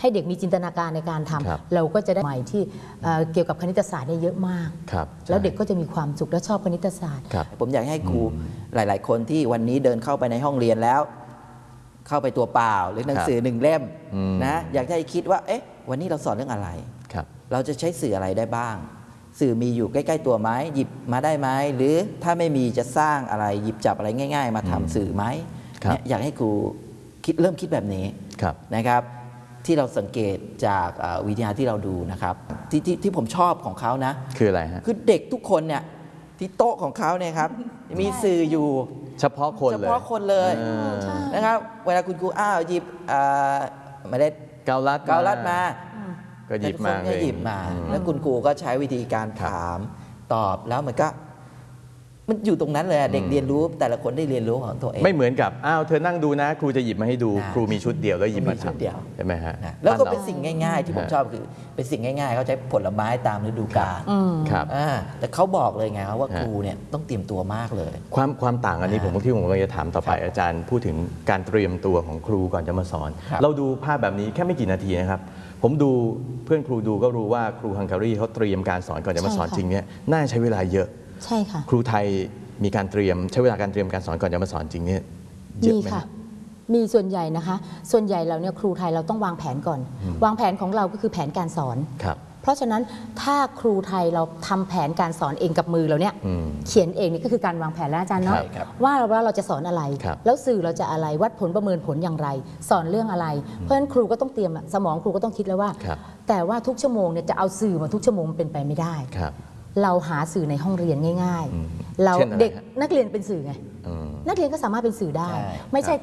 ให้เด็กมีจินตนาการในการทำเราก็จะได้ใหม่ที่เกี่ยวกับคณิตศาสตร์เนี่ยเยอะมากแล้วเด็กก็จะมีความสุขและชอบคณิตศาสตร์ผมอยากให้ครูหลายๆคนที่วันนี้เดินเข้าไปในห้องเรียนแล้วเข้าไปตัวเปล่าหรือหนังสือ1 เล่มนะอยากให้คิดว่าเอ๊ะวันนี้เราสอนเรื่องอะไรเราจะใช้สื่ออะไรได้บ้างสื่อมีอยู่ใกล้ๆตัวไหมหยิบมาได้ไหมหรือถ้าไม่มีจะสร้างอะไรหยิบจับอะไรง่ายๆมาทำสื่อไหมอยากให้ครูเริ่มคิดแบบนี้นะครับที่เราสังเกตจากวิทยาที่เราดูนะครับที่ผมชอบของเขานะคืออะไรฮะคือเด็กทุกคนเนี่ยที่โต๊ะของเขาเนี่ยครับมีสื่ออยู่เฉพาะคนเลยนะครับเวลาคุณครูหยิบเมล็ดเกาลัดมาก็หยิบมาแล้วคุณครูก็ใช้วิธีการถามตอบแล้วมันอยู่ตรงนั้นเลยเด็กเรียนรู้แต่ละคนได้เรียนรู้ของตัวเองไม่เหมือนกับเธอนั่งดูนะครูจะหยิบมาให้ดูครูมีชุดเดียวแล้วหยิบมาทำใช่ไหมฮะแล้วก็เป็นสิ่งง่ายๆที่ผมชอบคือเป็นสิ่งง่ายๆเขาใช้ผลไม้ตามฤดูกาลแต่เขาบอกเลยไงว่าครูเนี่ยต้องเตรียมตัวมากเลยความต่างอันนี้ผมที่ผมกำลังจะถามต่อไปอาจารย์พูดถึงการเตรียมตัวของครูก่อนจะมาสอนเราดูภาพแบบนี้แค่ไม่กี่นาทีนะครับผมดูเพื่อนครูดูก็รู้ว่าครูฮังการีเขาเตรียมการสอนก่อนจะมาสอนจริงเนี่ยน่าใช้เวลาเยอะใช่ค่ะครูไทยมีการเตรียมใช้เวลาการเตรียมการสอนก่อนจะมาสอนจริงเนี่ยเยอะไหมค่ะมีส่วนใหญ่นะคะส่วนใหญ่เราเนี่ยครูไทยเราต้องวางแผนก่อนวางแผนของเราก็คือแผนการสอนเพราะฉะนั้นถ้าครูไทยเราทำแผนการสอนเองกับมือเราเนี่ยเขียนเองนี่ก็คือการวางแผนแล้วอาจารย์เนาะว่าเราจะสอนอะไรแล้วสื่อเราจะอะไรวัดผลประเมินผลอย่างไรสอนเรื่องอะไรเพราะฉะนั้นครูก็ต้องเตรียมสมองครูก็ต้องคิดแล้วว่าแต่ว่าทุกชั่วโมงเนี่ยจะเอาสื่อมาทุกชั่วโมงเป็นไปไม่ได้เราหาสื่อในห้องเรียนง่ายๆเราเด็กนักเรียนเป็นสื่อไงนักเรียนก็สามารถเป็นสื่อได้ไม่ใช่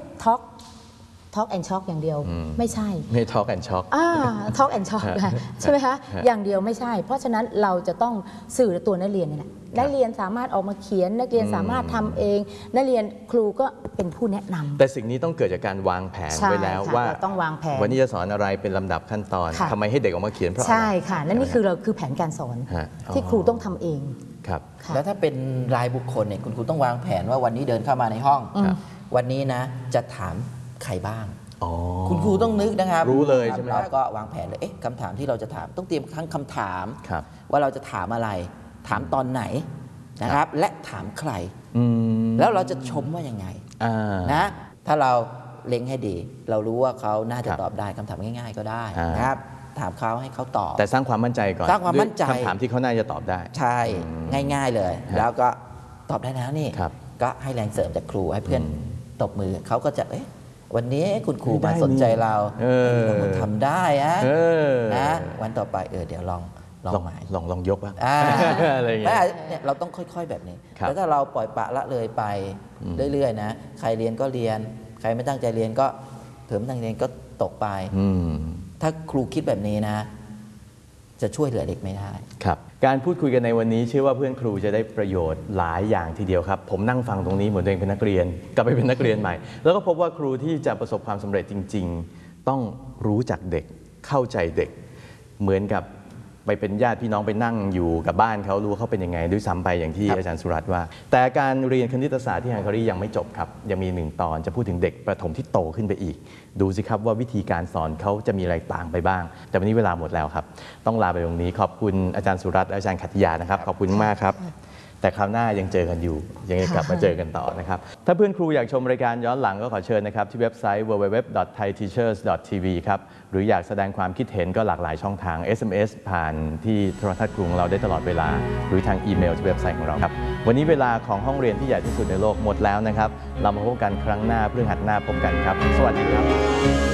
Talk and Shock อย่างเดียวไม่ใช่ไม่ Talk and Shock Talk and Shock ใช่ไหมคะอย่างเดียวไม่ใช่เพราะฉะนั้นเราจะต้องสื่อตัวนักเรียนนี่แหละนักเรียนสามารถออกมาเขียนนักเรียนสามารถทำเองนักเรียนครูก็เป็นผู้แนะนำแต่สิ่งนี้ต้องเกิดจากการวางแผนไว้แล้วว่าต้องวางแผนวันนี้จะสอนอะไรเป็นลำดับขั้นตอนทำไมให้เด็กออกมาเขียนเพราะอะไรใช่ค่ะและนี่คือเราคือแผนการสอนที่ครูต้องทำเองครับแล้วถ้าเป็นรายบุคคลเนี่ยคุณครูต้องวางแผนว่าวันนี้เดินเข้ามาในห้องวันนี้นะจะถามใครบ้างคุณครูต้องนึกนะครับรู้เลยใช่ไหมเราก็วางแผนเลยคำถามที่เราจะถามต้องเตรียมทั้งคำถามว่าเราจะถามอะไรถามตอนไหนนะครับและถามใครแล้วเราจะชมว่ายังไงนะถ้าเราเล็งให้ดีเรารู้ว่าเขาน่าจะตอบได้คำถามง่ายๆก็ได้นะครับถามเขาให้เขาตอบแต่สร้างความมั่นใจก่อนสร้างความมั่นใจคำถามที่เขาน่าจะตอบได้ใช่ง่ายๆเลยแล้วก็ตอบได้นะนี่ก็ให้แรงเสริมจากครูให้เพื่อนตบมือเขาก็จะวันนี้คุณครูมาสนใจเราทำได้นะวันต่อไปเดี๋ยวลองใหม่ลองยกบ้างอะไรอย่างเงี้ยเราต้องค่อยๆแบบนี้แล้วถ้าเราปล่อยปละละเลยไปเรื่อยๆนะใครเรียนก็เรียนใครไม่ตั้งใจเรียนก็เถอะไม่ตั้งใจเรียนก็ตกไปถ้าครูคิดแบบนี้นะจะช่วยเหลือเด็กไม่ได้ครับการพูดคุยกันในวันนี้เชื่อว่าเพื่อนครูจะได้ประโยชน์หลายอย่างทีเดียวครับผมนั่งฟังตรงนี้เหมือนตัวเองเป็นนักเรียนกลับไปเป็นนักเรียนใหม่แล้วก็พบว่าครูที่จะประสบความสำเร็จจริงๆต้องรู้จักเด็กเข้าใจเด็กเหมือนกับไปเป็นญาติพี่น้องไปนั่งอยู่กับบ้านเขารู้ว่าเขาเป็นยังไงด้วยซ้ำไปอย่างที่อาจารย์สุรัตน์ว่าแต่การเรียนคณิตศาสตร์ที่ฮังการียังไม่จบครับยังมี1 ตอนจะพูดถึงเด็กประถมที่โตขึ้นไปอีกดูสิครับว่าวิธีการสอนเขาจะมีอะไรต่างไปบ้างแต่วันนี้เวลาหมดแล้วครับต้องลาไปตรงนี้ขอบคุณอาจารย์สุรัตน์และอาจารย์ขัตติยานะครับขอบคุณมากครับแต่คราวหน้ายังเจอกันอยู่ยังกลับมาเจอกันต่อนะครับถ้าเพื่อนครูอยากชมรายการย้อนหลังก็ขอเชิญนะครับที่เว็บไซต์ www.thaiteachers.tv ครับหรืออยากแสดงความคิดเห็นก็หลากหลายช่องทาง SMS ผ่านที่โทรทัศน์กรุงเราได้ตลอดเวลาหรือทางอีเมลที่เว็บไซต์ของเราครับวันนี้เวลาของห้องเรียนที่ใหญ่ที่สุดในโลกหมดแล้วนะครับเรามาพบกันครั้งหน้าพฤหัสหน้าพบกันครับสวัสดีครับ